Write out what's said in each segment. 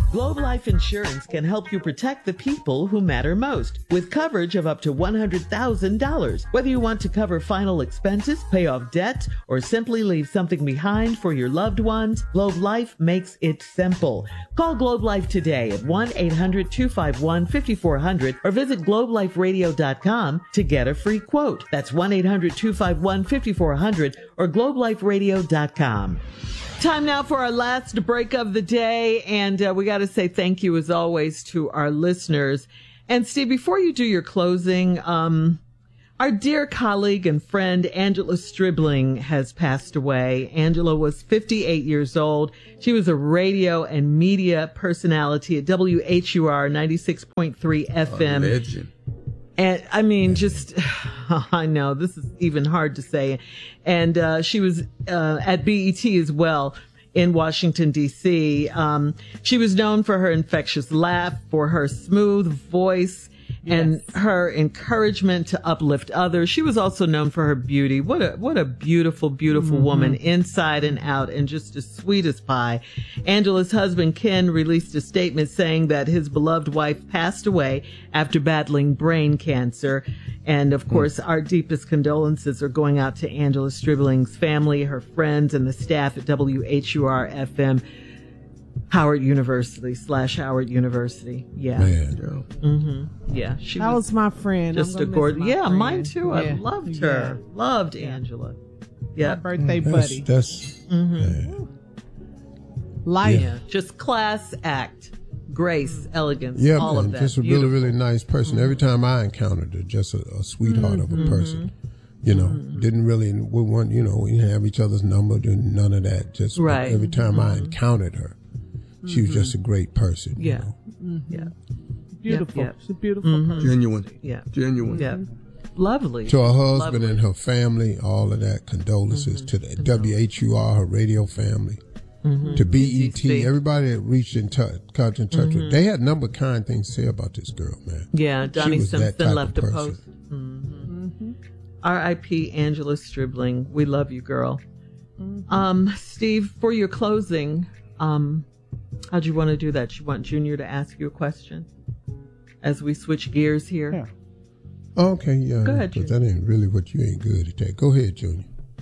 Globe Life Insurance can help you protect the people who matter most with coverage of up to $100,000. Whether you want to cover final expenses, pay off debt, or simply leave something behind for your loved ones, Globe Life makes it simple. Call Globe Life today at 1-800-251-5400 or visit globeliferadio.com to get a free quote. That's 1-800-251-5400 or globeliferadio.com. Time now for our last break of the day, and we got to say thank you as always to our listeners. And Steve, before you do your closing, our dear colleague and friend Angela Stribling has passed away. Angela was 58 years old. She was a radio and media personality at WHUR 96.3 FM. Legend. And I mean, just, I know this is even hard to say. And she was at BET as well in Washington, D.C. She was known for her infectious laugh, for her smooth voice, and her encouragement to uplift others. She was also known for her beauty. What a beautiful, beautiful woman, inside and out, and just as sweet as pie. Angela's husband, Ken, released a statement saying that his beloved wife passed away after battling brain cancer. And of course, our deepest condolences are going out to Angela Stribling's family, her friends, and the staff at WHUR FM. Howard University / Howard University. Yeah. Man. Yeah. She that was my friend. Just a gorgeous. Yeah, friend. mine too. Yeah. I loved her. Yeah. Loved Angela. Yeah. My birthday buddy. That's Life. Yeah. Just class act. Grace, elegance, yeah, all man, of that. just a Beautiful. really, really nice person. Every time I encountered her, just a sweetheart of a person. You know, didn't really, we weren't, you know, we didn't have each other's number, none of that. Just Right. every time I encountered her, she was just a great person. Yeah. You know? Yeah. Beautiful. Yep. She's a beautiful person. Genuine. Yeah. Genuine. Yeah. Lovely. To her husband Lovely. and her family, all of that, condolences to the WHUR, her radio family, to BET, BBC. everybody that reached in touch with her. They had a number of kind things to say about this girl, man. Yeah. Donnie was that Simpson type left of a person. post. R.I.P. Angela Stribling. We love you, girl. Steve, for your closing, how'd you want to do that? You want Junior to ask you a question as we switch gears here? Yeah. Okay, yeah. Go ahead, But that ain't really what you ain't good at that. Go ahead, Junior.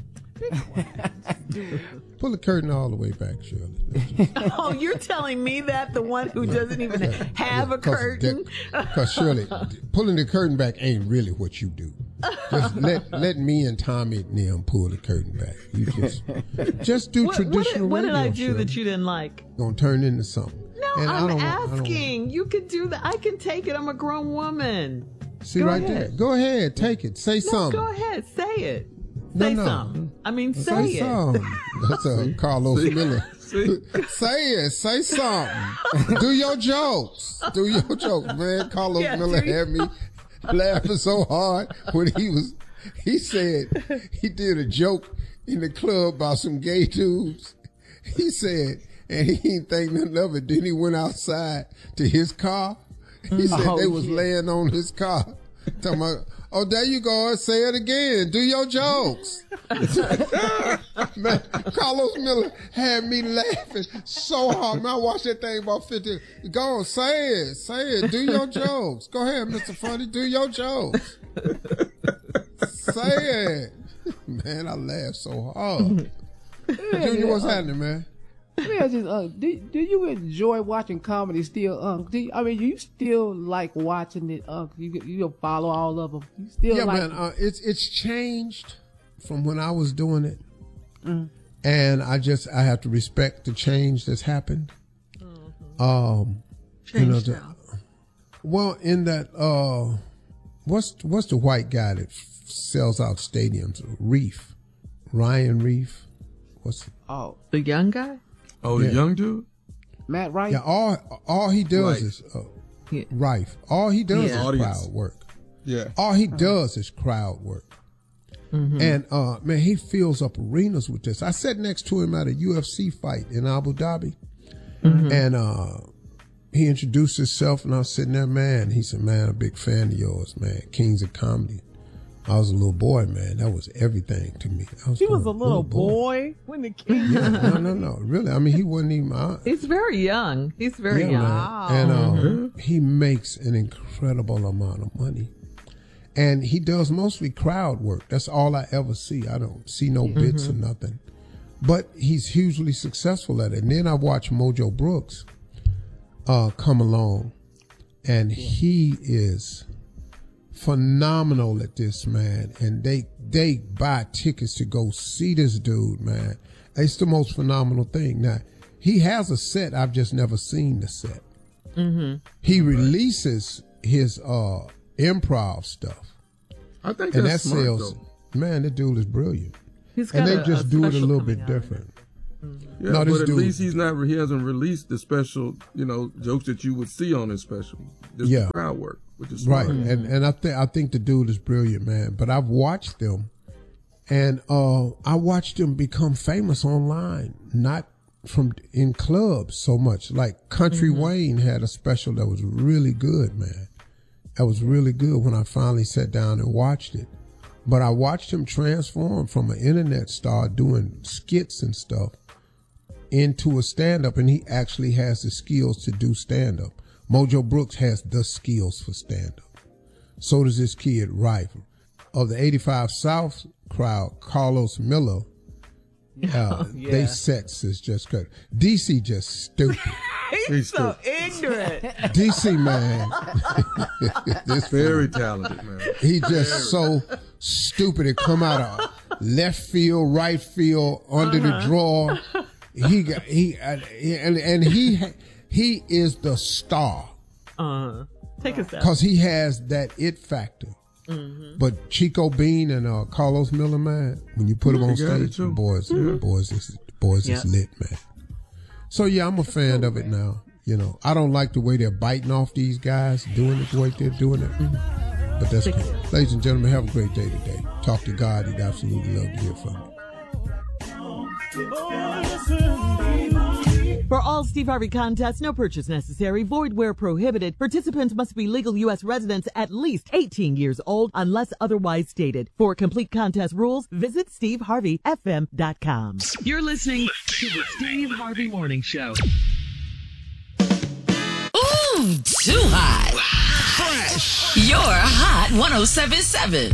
Pull the curtain all the way back, Shirley. Oh, you're telling me that, the one who doesn't even have a curtain? Because Shirley, pulling the curtain back ain't really what you do. Just let me and Tommy and them pull the curtain back. You just do traditional What did radio, I do Shirley. that you didn't like? Gonna turn into something. No, And I I'm don't want- I don't asking. You could do that. I can take it. I'm a grown woman. See Go right ahead. there. Go ahead, take it. Say No, something. go ahead. Say it. No, Say no. something. I mean, say it. something. That's Carlos Miller. Say it. Say something. Do your jokes. Do your jokes, man. Carlos Yeah, Miller do you- had me laughing so hard when he said he did a joke in the club about some gay dudes. He said, and he didn't think nothing of it. Then he went outside to his car. He said they was laying on his car. Talking about, oh, there you go. Say it again. Do your jokes. Man, Carlos Miller had me laughing so hard. Man, I watched that thing about 50. Go on, say it. Say it. Do your jokes. Go ahead, Mr. Funny. Do your jokes. Say it. Man, I laughed so hard. Junior, what's happening, man? Yeah, just do you enjoy watching comedy still? You still like watching it? You follow all of them. You still Yeah, like man. It's changed from when I was doing it, and I have to respect the change that's happened. Change now. Well, in that what's the white guy that sells out stadiums? Ryan Reef. The young guy? Oh, the young dude? Matt Wright? Yeah, all he does is Rife. All he does is Audience. crowd work. Yeah. All he does is crowd work. And man, he fills up arenas with this. I sat next to him at a UFC fight in Abu Dhabi, and he introduced himself, and I was sitting there, man. He said, "Man, I'm a big fan of yours, man. Kings of Comedy." I was a little boy, man. That was everything to me. He was a little boy when the king. Yeah, no. Really, I mean, he wasn't even. He's very young. He's very young. Man. And he makes an incredible amount of money. And he does mostly crowd work. That's all I ever see. I don't see no bits or nothing. But he's hugely successful at it. And then I watch Mojo Brooks come along, and he is phenomenal at this, man. And they buy tickets to go see this dude, man. It's the most phenomenal thing. Now, he has a set. I've just never seen the set. He releases his improv stuff. I think And that's that smart, sells. though. Man, that dude is brilliant. He's And got they just do it a special little coming bit out. different. Yeah, No, this but at dude- least he hasn't released the special, jokes that you would see on his special. Just Yeah. the crowd work, which is Right. smart. And I think the dude is brilliant, man. But I've watched them, and I watched them become famous online, not from in clubs so much. Like Country Wayne had a special that was really good, man. That was really good when I finally sat down and watched it. But I watched him transform from an internet star doing skits and stuff into a stand-up, and he actually has the skills to do stand-up. Mojo Brooks has the skills for stand-up. So does this kid, Rival. Of the 85 South crowd, Carlos Miller, they sets is just good. DC just stupid. He's So still ignorant. DC, man. This very talented, man. He just so stupid. It come out of left field, right field, under the drawer. He is the star Take us out. because he has that it factor. But Chico Bean and Carlos Miller, man, when you put them on He got it, stage, too. boys is lit, man. So yeah, I'm a fan of it now. I don't like the way they're biting off these guys, doing it the way they're doing it. But that's cool. Ladies and gentlemen, have a great day today. Talk to God. He'd absolutely love to hear from you. For all Steve Harvey contests, no purchase necessary, void where prohibited. Participants must be legal U.S. residents at least 18 years old unless otherwise stated. For complete contest rules, visit SteveHarveyFM.com. You're listening to the Steve Harvey Morning Show. Ooh, too hot. Fresh. You're Hot 107.7.